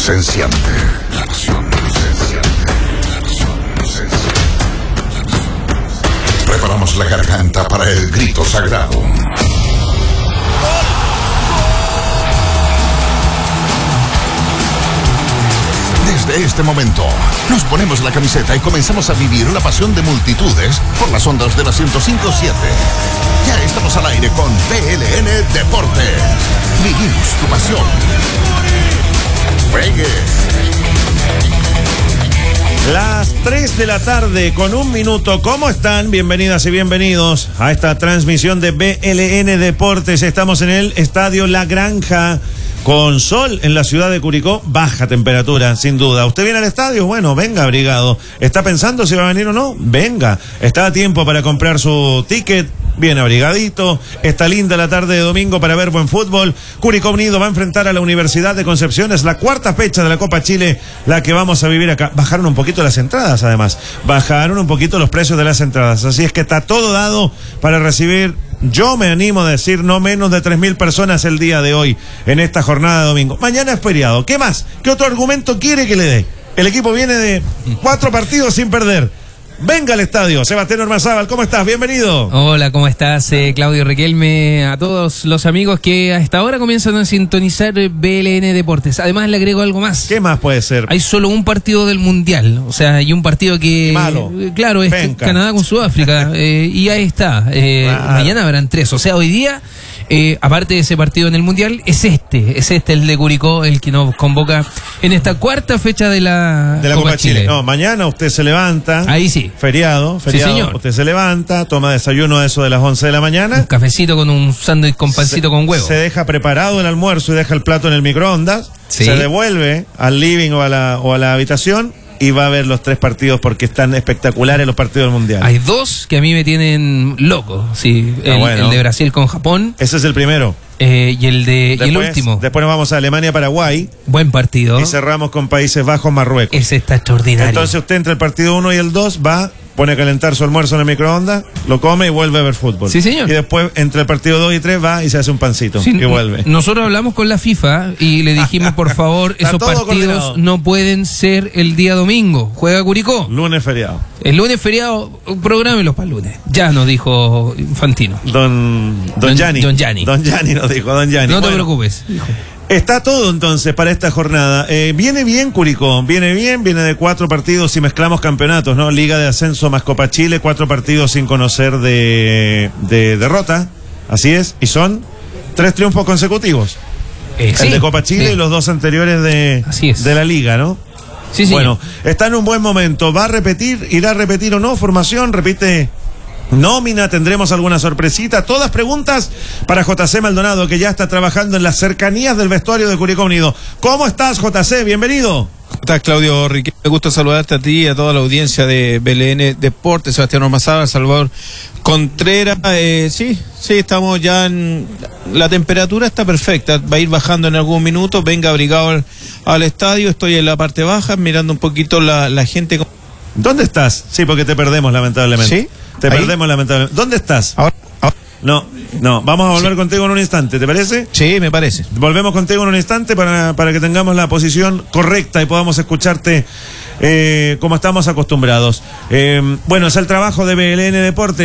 se enciende. La acción se enciende. La acción se enciende. Preparamos la garganta para el grito sagrado. Desde este momento, nos ponemos la camiseta y comenzamos a vivir la pasión de multitudes por las ondas de la 105.7. Ya estamos al aire con BLN Deportes. Vivimos tu pasión. Juegue. Las 3 de la tarde con 1 minuto. ¿Cómo están? Bienvenidas y bienvenidos a esta transmisión de BLN Deportes. Estamos en el Estadio La Granja, con sol en la ciudad de Curicó, baja temperatura, sin duda. ¿Usted viene al estadio? Bueno, venga abrigado. ¿Está pensando si va a venir o no? Venga. Está a tiempo para comprar su ticket, bien abrigadito. Está linda la tarde de domingo para ver buen fútbol. Curicó Unido va a enfrentar a la Universidad de Concepción. Es la cuarta fecha de la Copa Chile, la que vamos a vivir acá. Bajaron un poquito las entradas, además. Bajaron un poquito los precios de las entradas. Así es que está todo dado para recibir, yo me animo a decir, no menos de 3.000 personas el día de hoy, en esta jornada de domingo. Mañana es feriado. ¿Qué más? ¿Qué otro argumento quiere que le dé? El equipo viene de 4 partidos sin perder. Venga al estadio. Sebastián Ormazábal, ¿cómo estás? Bienvenido. Hola, ¿cómo estás? Claudio Riquelme, a todos los amigos que a esta hora comienzan a sintonizar BLN Deportes. Además, le agrego algo más. ¿Qué más puede ser? Hay solo un partido del Mundial, o sea, hay un partido que... Malo. Claro, es Penca. Canadá con Sudáfrica, y ahí está. Mañana habrán 3, o sea, hoy día... aparte de ese partido en el Mundial, es este el de Curicó, el que nos convoca en esta cuarta fecha de la Copa Chile. No, mañana usted se levanta. Ahí sí. Feriado. Sí, señor. Usted se levanta, toma desayuno a eso de las 11 de la mañana. Un cafecito con un sándwich con pancito con huevo. Se deja preparado el almuerzo y deja el plato en el microondas. Sí. Se devuelve al living o a la habitación y va a ver los 3 partidos porque están espectaculares los partidos del Mundial. Hay 2 que a mí me tienen loco, sí, el de Brasil con Japón. Ese es el primero. Y el último. Después nos vamos a Alemania-Paraguay. Buen partido. Y cerramos con Países Bajos-Marruecos. Ese está extraordinario. Entonces usted entre el partido 1 y el 2 va, pone a calentar su almuerzo en el microondas, lo come y vuelve a ver fútbol. Sí, señor. Y después entre el partido 2 y 3 va y se hace un pancito y vuelve. Nosotros hablamos con la FIFA y le dijimos, por favor, esos partidos coordinado. No pueden ser el día domingo. Juega Curicó. Lunes feriado. El lunes feriado, prográmelos para el lunes. Ya nos dijo Fantino. Don Gianni. Don Gianni. Don Gianni nos dijo, Don Gianni. No te preocupes. Está todo entonces para esta jornada. Viene bien Curicó, viene de 4 partidos y mezclamos campeonatos, ¿no? Liga de Ascenso más Copa Chile, 4 partidos sin conocer de derrota, así es, y son 3 triunfos consecutivos. El de Copa Chile y los 2 anteriores de la Liga, ¿no? Sí, sí. Bueno, está en un buen momento. ¿Va a repetir? ¿Irá a repetir o no? ¿Formación? ¿Repite nómina? ¿Tendremos alguna sorpresita? Todas preguntas para JC Maldonado, que ya está trabajando en las cercanías del vestuario de Curicó Unido. ¿Cómo estás, JC? Bienvenido. ¿Cómo estás, Claudio Riquelme? Me gusta saludarte a ti y a toda la audiencia de BLN Deportes, Sebastián Ormazábal, Salvador Contreras. Sí, estamos ya en... La temperatura está perfecta, va a ir bajando en algún minuto. Venga abrigado al estadio. Estoy en la parte baja mirando un poquito la gente. ¿Dónde estás? Sí, porque te perdemos lamentablemente. ¿Sí? Te perdemos lamentablemente. ¿Dónde estás? Ahora. No, vamos a volver contigo en un instante, ¿te parece? Sí, me parece. Volvemos contigo en un instante para que tengamos la posición correcta y podamos escucharte como estamos acostumbrados. Bueno, es el trabajo de BLN Deportes.